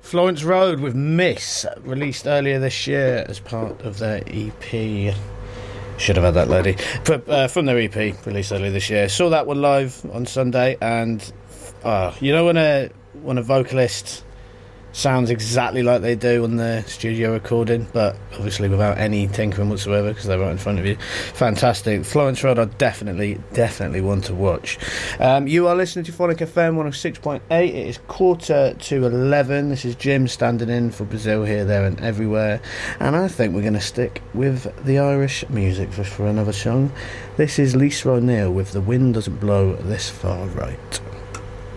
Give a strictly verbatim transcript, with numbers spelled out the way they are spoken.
Florence Road with Miss, released earlier this year as part of their E P. Should have had that, lady. But, uh, from their E P, released earlier this year. Saw that one live on Sunday, and uh, you know when a when a vocalist sounds exactly like they do on the studio recording, but obviously without any tinkering whatsoever because they're right in front of you. Fantastic. Florence Road, I definitely, definitely want to watch. Um, you are listening to Phonic F M one oh six point eight. It is quarter to eleven. This is Jim standing in for Brazil here, there and everywhere. And I think we're going to stick with the Irish music for, for another song. This is Lisa O'Neill with The Wind Doesn't Blow This Far Right.